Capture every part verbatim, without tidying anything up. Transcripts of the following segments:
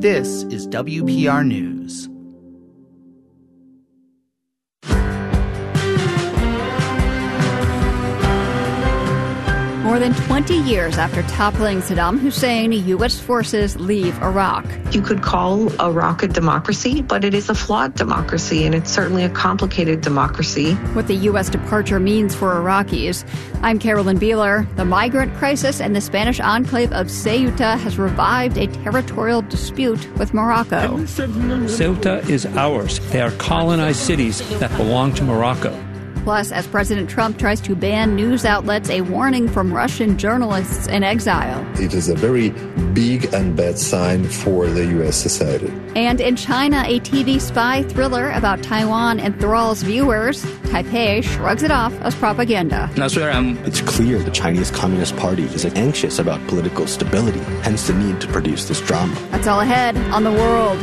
This is W P R News. More than twenty years after toppling Saddam Hussein, U S forces leave Iraq. You could call Iraq a democracy, but it is a flawed democracy, and it's certainly a complicated democracy. What the U S departure means for Iraqis. I'm Carolyn Beeler. The migrant crisis in the Spanish enclave of Ceuta has revived a territorial dispute with Morocco. Ceuta is ours. They are colonized cities that belong to Morocco. Plus, as President Trump tries to ban news outlets, a warning from Russian journalists in exile. It is a very big and bad sign for the U S society. And in China, a T V spy thriller about Taiwan enthralls viewers. Taipei shrugs it off as propaganda. It's clear the Chinese Communist Party is anxious about political stability, hence the need to produce this drama. That's all ahead on The World.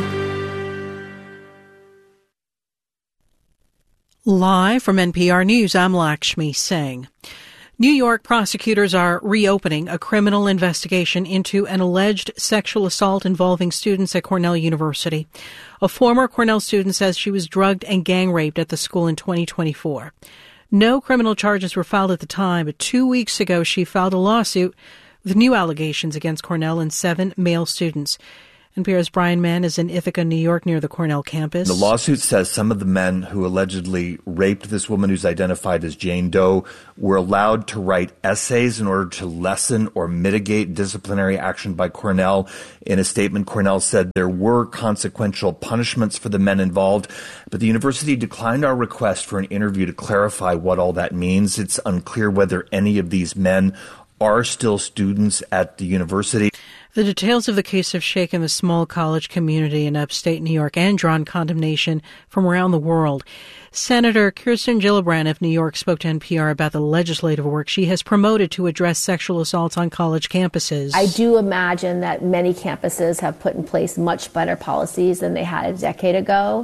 Live from N P R News, I'm Lakshmi Singh. New York prosecutors are reopening a criminal investigation into an alleged sexual assault involving students at Cornell University. A former Cornell student says she was drugged and gang raped at the school in twenty twenty-four. No criminal charges were filed at the time, but two weeks ago she filed a lawsuit with new allegations against Cornell and seven male students. N P R's Brian Mann is in Ithaca, New York, near the Cornell campus. The lawsuit says some of the men who allegedly raped this woman who's identified as Jane Doe were allowed to write essays in order to lessen or mitigate disciplinary action by Cornell. In a statement, Cornell said there were consequential punishments for the men involved, but the university declined our request for an interview to clarify what all that means. It's unclear whether any of these men are still students at the university. The details of the case have shaken the small college community in upstate New York and drawn condemnation from around the world. Senator Kirsten Gillibrand of New York spoke to N P R about the legislative work she has promoted to address sexual assaults on college campuses. I do imagine that many campuses have put in place much better policies than they had a decade ago,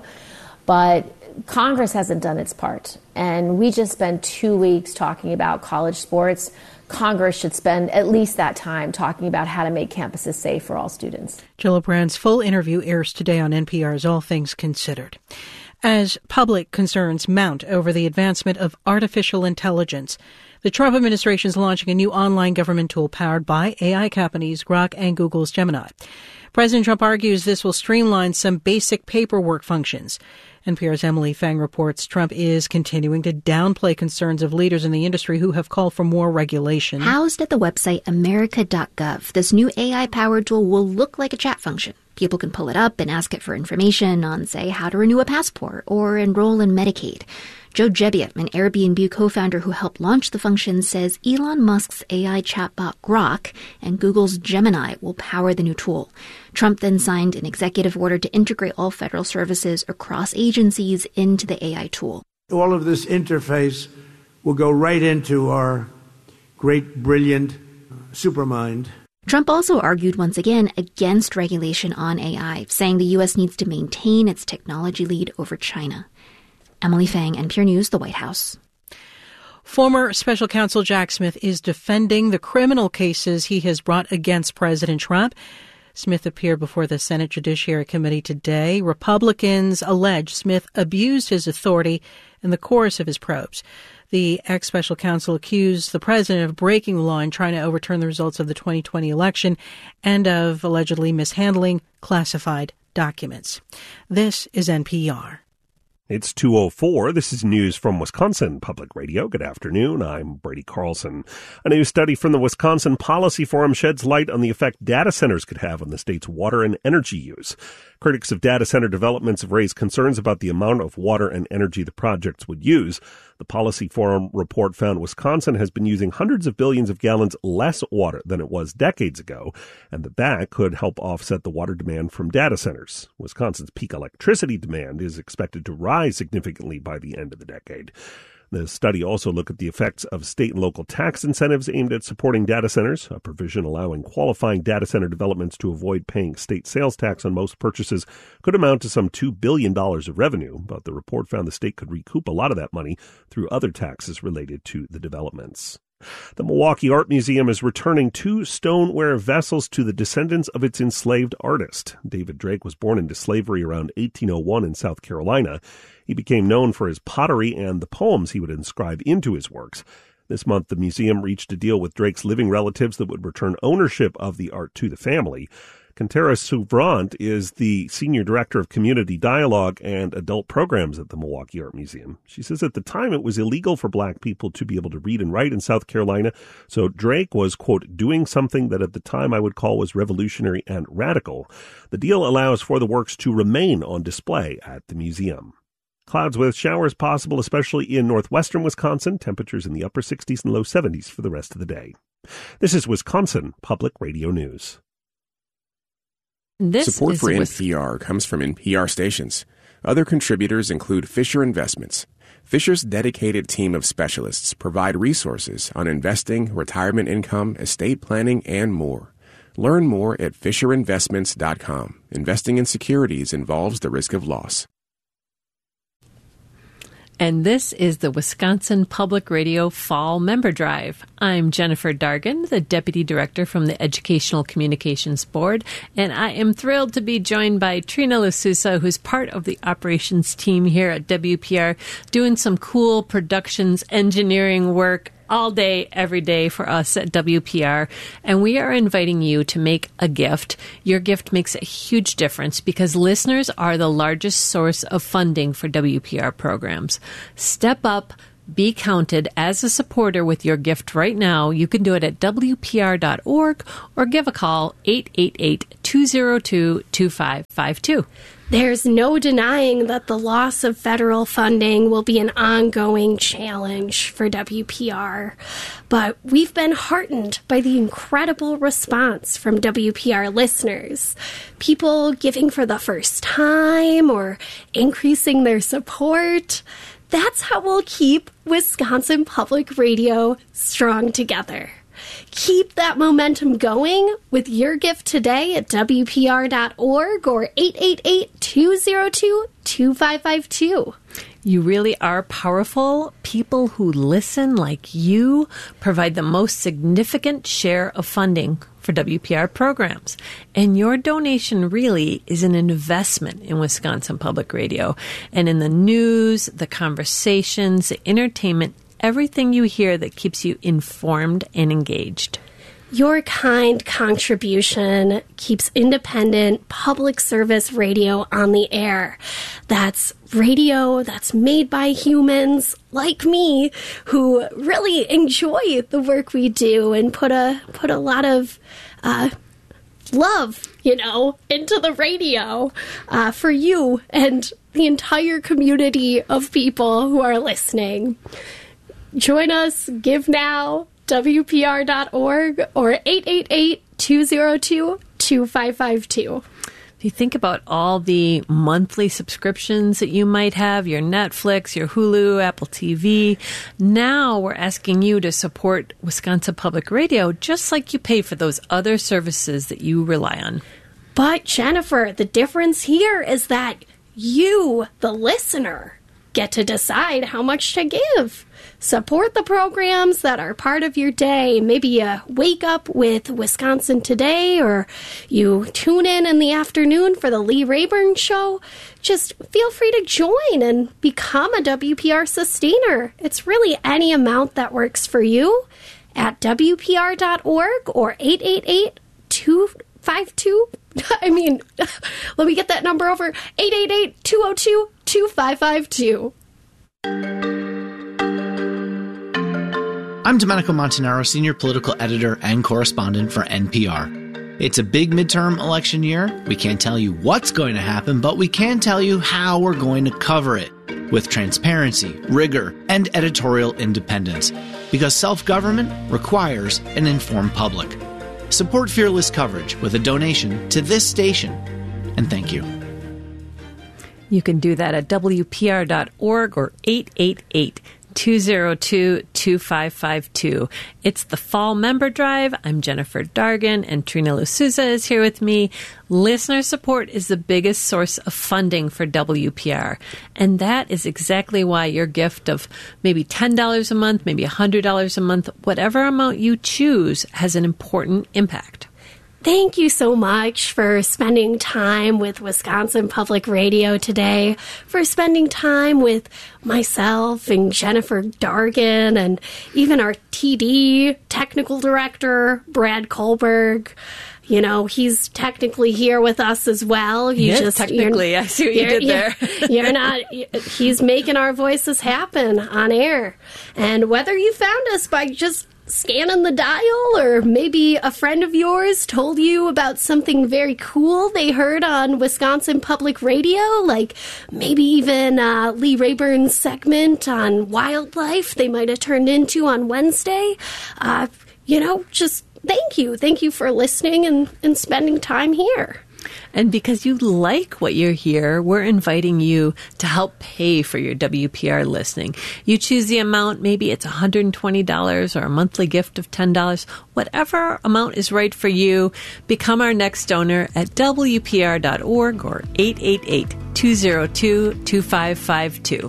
but Congress hasn't done its part. And we just spent two weeks talking about college sports. Congress should spend at least that time talking about how to make campuses safe for all students. Gillibrand's full interview airs today on N P R's All Things Considered. As public concerns mount over the advancement of artificial intelligence, the Trump administration is launching a new online government tool powered by A I companies Grok and Google's Gemini. President Trump argues this will streamline some basic paperwork functions. N P R's Emily Fang reports Trump is continuing to downplay concerns of leaders in the industry who have called for more regulation. Housed at the website America dot gov, this new A I-powered tool will look like a chat function. People can pull it up and ask it for information on, say, how to renew a passport or enroll in Medicaid. Joe Gebbia, an Airbnb co-founder who helped launch the function, says Elon Musk's A I chatbot Grok and Google's Gemini will power the new tool. Trump then signed an executive order to integrate all federal services across agencies into the A I tool. All of this interface will go right into our great, brilliant supermind. Trump also argued once again against regulation on A I, saying the U S needs to maintain its technology lead over China. Emily Fang, N P R News, the White House. Former Special Counsel Jack Smith is defending the criminal cases he has brought against President Trump. Smith appeared before the Senate Judiciary Committee today. Republicans allege Smith abused his authority in the course of his probes. The ex-special counsel accused the president of breaking the law and trying to overturn the results of the twenty twenty election and of allegedly mishandling classified documents. This is N P R. It's two oh four. This is news from Wisconsin Public Radio. Good afternoon. I'm Brady Carlson. A new study from the Wisconsin Policy Forum sheds light on the effect data centers could have on the state's water and energy use. Critics of data center developments have raised concerns about the amount of water and energy the projects would use. The Policy Forum report found Wisconsin has been using hundreds of billions of gallons less water than it was decades ago, and that that could help offset the water demand from data centers. Wisconsin's peak electricity demand is expected to rise significantly by the end of the decade. The study also looked at the effects of state and local tax incentives aimed at supporting data centers. A provision allowing qualifying data center developments to avoid paying state sales tax on most purchases could amount to some two billion dollars of revenue, but the report found the state could recoup a lot of that money through other taxes related to the developments. The Milwaukee Art Museum is returning two stoneware vessels to the descendants of its enslaved artist. David Drake was born into slavery around eighteen oh one in South Carolina. He became known for his pottery and the poems he would inscribe into his works. This month, the museum reached a deal with Drake's living relatives that would return ownership of the art to the family. Cantera Souvrant is the Senior Director of Community Dialogue and Adult Programs at the Milwaukee Art Museum. She says at the time it was illegal for black people to be able to read and write in South Carolina, so Drake was, quote, doing something that at the time I would call was revolutionary and radical. The deal allows for the works to remain on display at the museum. Clouds with showers possible, especially in northwestern Wisconsin. Temperatures in the upper sixties and low seventies for the rest of the day. This is Wisconsin Public Radio News. This Support for N P R comes from N P R stations. Other contributors include Fisher Investments. Fisher's dedicated team of specialists provide resources on investing, retirement income, estate planning, and more. Learn more at fisher investments dot com. Investing in securities involves the risk of loss. And this is the Wisconsin Public Radio Fall Member Drive. I'm Jennifer Dargan, the Deputy Director from the Educational Communications Board, and I am thrilled to be joined by Trina Lasusa, who's part of the operations team here at W P R, doing some cool productions engineering work all day, every day for us at W P R. And we are inviting you to make a gift. Your gift makes a huge difference because listeners are the largest source of funding for W P R programs. Step up. Be counted as a supporter with your gift right now. You can do it at W P R dot org or give a call eight eight eight, two oh two, two five five two. There's no denying that the loss of federal funding will be an ongoing challenge for W P R. But we've been heartened by the incredible response from W P R listeners. People giving for the first time or increasing their support. That's how we'll keep Wisconsin Public Radio strong together. Keep that momentum going with your gift today at W P R dot org or eight eight eight, two oh two, two five five two. You really are powerful. People who listen like you provide the most significant share of funding for W P R programs. And your donation really is an investment in Wisconsin Public Radio and in the news, the conversations, the entertainment, everything you hear that keeps you informed and engaged. Your kind contribution keeps independent public service radio on the air. That's radio that's made by humans like me who really enjoy the work we do and put a put a lot of uh, love, you know, into the radio uh, for you and the entire community of people who are listening. Join us, give now, W P R dot org or eight eight eight, two oh two, two five five two. If you think about all the monthly subscriptions that you might have, your Netflix, your Hulu, Apple T V, now we're asking you to support Wisconsin Public Radio just like you pay for those other services that you rely on. But Jennifer, the difference here is that you, the listener, get to decide how much to give. Support the programs that are part of your day. Maybe you wake up with Wisconsin Today or you tune in in the afternoon for the Lee Rayburn Show. Just feel free to join and become a W P R sustainer. It's really any amount that works for you at W P R dot org or eight eight eight, two five two. I mean, let me get that number over. eight eight eight, two oh two, two five five two. I'm Domenico Montanaro, Senior Political Editor and Correspondent for N P R. It's a big midterm election year. We can't tell you what's going to happen, but we can tell you how we're going to cover it with transparency, rigor, and editorial independence, because self-government requires an informed public. Support fearless coverage with a donation to this station, and thank you. You can do that at W P R dot org or eight eight eight, two oh two, two five five two. It's the Fall Member Drive. I'm Jennifer Dargan, and Trina Lusuza is here with me. Listener support is the biggest source of funding for W P R, and that is exactly why your gift of maybe ten dollars a month, maybe one hundred dollars a month, whatever amount you choose, has an important impact. Thank you so much for spending time with Wisconsin Public Radio today, for spending time with myself and Jennifer Dargan, and even our T D technical director, Brad Kohlberg. You know, he's technically here with us as well. You yes, just, technically. I see what you did there. You're, you're not, he's making our voices happen on air. And whether you found us by just scanning the dial, or maybe a friend of yours told you about something very cool they heard on Wisconsin Public Radio, like maybe even uh, Lee Rayburn's segment on wildlife they might have turned into on Wednesday, uh, you know, just thank you. Thank you for listening and, and spending time here. And because you like what you're here, we're inviting you to help pay for your W P R listening. You choose the amount, maybe it's one hundred twenty dollars or a monthly gift of ten dollars. Whatever amount is right for you, become our next donor at W P R dot org or eight eight eight, two oh two, two five five two.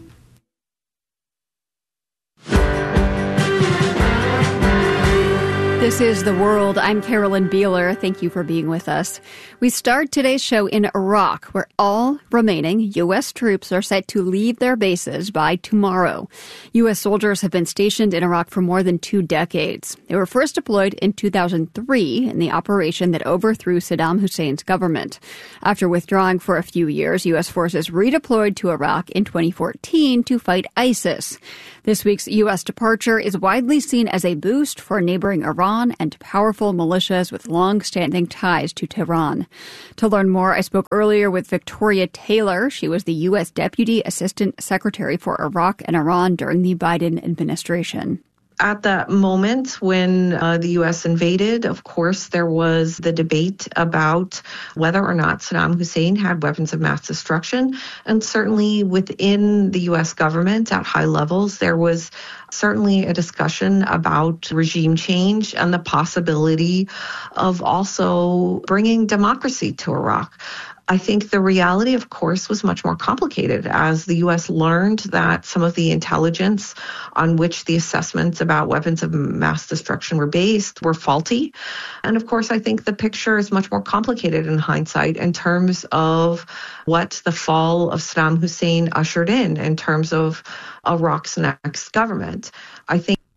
This is The World. I'm Carolyn Beeler. Thank you for being with us. We start today's show in Iraq, where all remaining U S troops are set to leave their bases by tomorrow. U S soldiers have been stationed in Iraq for more than two decades. They were first deployed in two thousand three in the operation that overthrew Saddam Hussein's government. After withdrawing for a few years, U S forces redeployed to Iraq in twenty fourteen to fight ISIS. This week's U S departure is widely seen as a boost for neighboring Iran and powerful militias with long-standing ties to Tehran. To learn more, I spoke earlier with Victoria Taylor. She was the U S Deputy Assistant Secretary for Iraq and Iran during the Biden administration. At the moment when uh, the U S invaded, of course, there was the debate about whether or not Saddam Hussein had weapons of mass destruction. And certainly within the U S government at high levels, there was certainly a discussion about regime change and the possibility of also bringing democracy to Iraq. I think the reality, of course, was much more complicated as the U S learned that some of the intelligence on which the assessments about weapons of mass destruction were based were faulty. And of course, I think the picture is much more complicated in hindsight in terms of what the fall of Saddam Hussein ushered in, in terms of Iraq's next government. I think